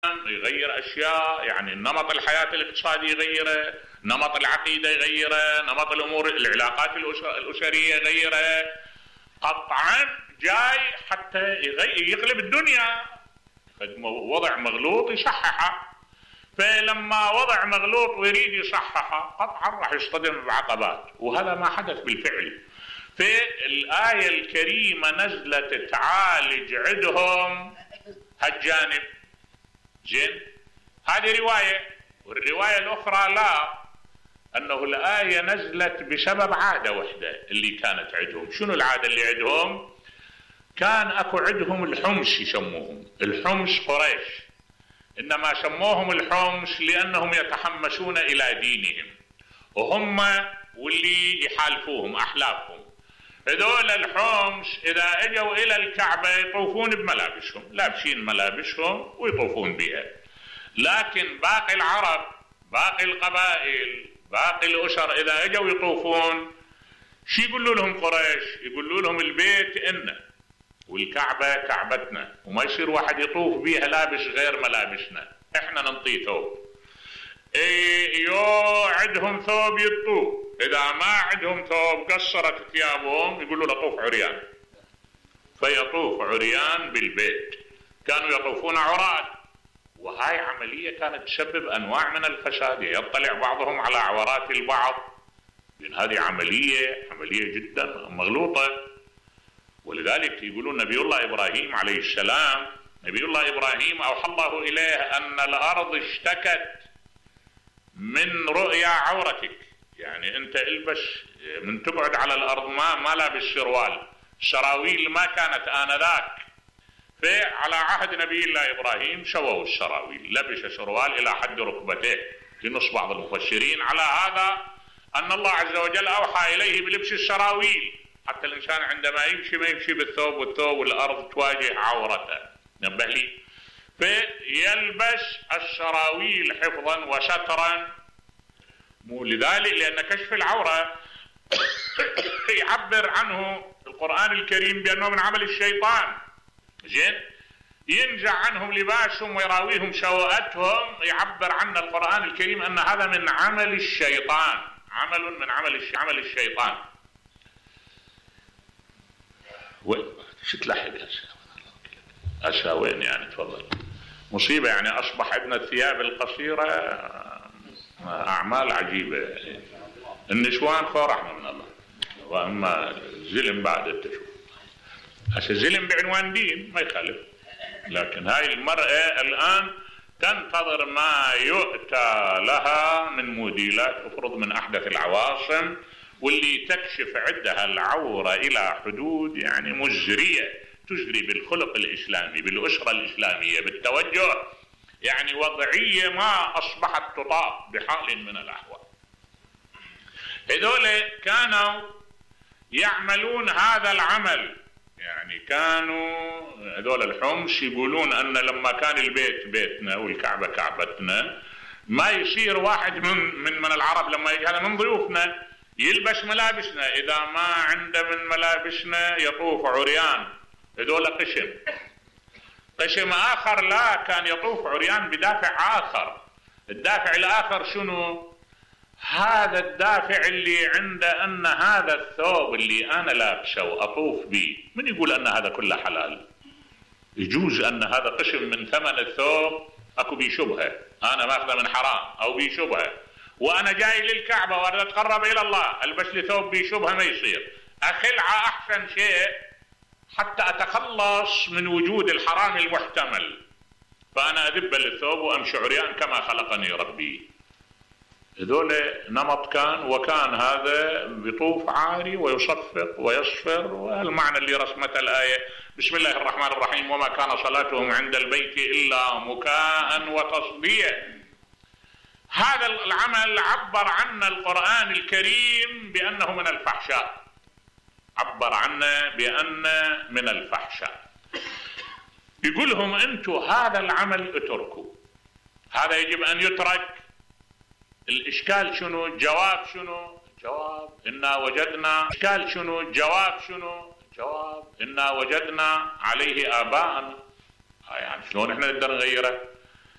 يغير أشياء، يعني نمط الحياة الاقتصادي يغيره، نمط العقيدة يغيره، نمط الأمور العلاقات الأسرية يغيره. قطعا جاي حتى يقلب الدنيا، وضع مغلوط يصححه. فلما وضع مغلوط ويريد يصححه قطعا راح يصطدم بعقبات، وهذا ما حدث بالفعل. فالآية الكريمة نزلت تعالج عندهم هالجانب. زين، هذه رواية. والرواية الأخرى لا، أنه الآية نزلت بسبب عادة وحدة اللي كانت عندهم. شنو العادة اللي عندهم؟ كان أكو عندهم الحمص يسموهم الحمص قريش، إنما سموهم الحمص لأنهم يتحمسون إلى دينهم، وهم واللي يحالفوهم أحلافهم. هذول الحمص إذا اجوا إلى الكعبة يطوفون بملابسهم، لابسين ملابسهم ويطوفون بها. لكن باقي العرب، باقي القبائل، باقي الأسر إذا اجوا يطوفون شو يقولوا لهم قريش؟ يقولوا لهم البيت إنه والكعبة كعبتنا، وما يصير واحد يطوف بيها لابس غير ملابسنا، احنا ننطيه ثوب. عندهم ثوب يطوف، إذا ما عندهم ثوب قصرت ثيابهم يقولوا له طوف عريان، فيطوف عريان بالبيت. كانوا يطوفون عراة، وهاي عملية كانت تسبب أنواع من الفساد، يطلع بعضهم على عورات البعض، لأن هذه عملية جدا مغلوطة. ولذلك يقولون نبي الله إبراهيم عليه السلام، نبي الله إبراهيم أوحى الله إليه أن الأرض اشتكت من رؤيا عورتك، يعني أنت البس من تقعد على الأرض ما لابس سروال، سراويل ما كانت آنذاك. فعلى عهد نبي الله إبراهيم سووا السراويل، لبس سروال إلى حد ركبتيه لنص بعض المفسرين على هذا أن الله عز وجل أوحى إليه بلبس السراويل، حتى الإنسان عندما يمشي ما يمشي بالثوب، والثوب والأرض تواجه عورته. نبه لي، فيلبس السراويل حفظا وسترا. مو لذلك لأن كشف العورة يعبر عنه القرآن الكريم بأنه من عمل الشيطان. زين، ينزع عنهم لباسهم ويراويهم سوءاتهم، يعبر عنا القرآن الكريم أن هذا من عمل الشيطان، عمل من عمل الشيطان. شو تلحق هسه وين يعني؟ تفضل. مصيبة يعني، أصبح عندنا الثياب القصيرة أعمال عجيبة. النسوان خو رحمة من الله، وأما زلم بعد التشوف. هسه زلم بعنوان دين ما يخالف، لكن هاي المرأة الآن تنتظر ما يؤتى لها من موديلات أفرض من أحدث العواصم، واللي تكشف عندها العورة إلى حدود يعني مزرية، تزري بالخلق الإسلامي، بالأسرة الإسلامية، بالتوجه، يعني وضعية ما أصبحت تطاق بحال من الأحوال. هذول كانوا يعملون هذا العمل، يعني كانوا هذول الحمص يقولون أن لما كان البيت بيتنا والكعبة كعبتنا، ما يصير واحد من العرب لما يجي هذا من ضيوفنا يلبس ملابسنا، إذا ما عنده من ملابسنا يطوف عريان. هذول قشم آخر لا، كان يطوف عريان بدافع آخر. الدافع الآخر شنو؟ هذا الدافع اللي عنده أن هذا الثوب اللي أنا لابسه وأطوف به، من يقول أن هذا كله حلال؟ يجوز أن هذا قسم من ثمن الثوب أكو بيه شبهة، أنا ماخذه من حرام أو بيه شبهة، وأنا جاي للكعبة وأنا أتقرب إلى الله ألبس لي ثوب بيه شبهة، ما يصير. أخلع أحسن شيء حتى أتخلص من وجود الحرام المحتمل، فأنا أذب الثوب وأمشي عريان كما خلقني ربي. هذول نمط كان، وكان هذا بيطوف عاري ويصفق ويصفر، والمعنى اللي رسمت الآية بسم الله الرحمن الرحيم وما كان صلاتهم عند البيت إلا مكاء وتصديا. هذا العمل عبر عنا القرآن الكريم بأنه من الفحشاء، عبر عنا بأن من الفحشاء. يقولهم أنتم هذا العمل اتركوا، هذا يجب أن يترك. الإشكال شنو؟ الجواب شنو؟ جواب إنا وجدنا. إشكال شنو؟ الجواب شنو؟ جواب إنا وجدنا عليه آباءنا. يعني شلون إحنا نقدر نغيره؟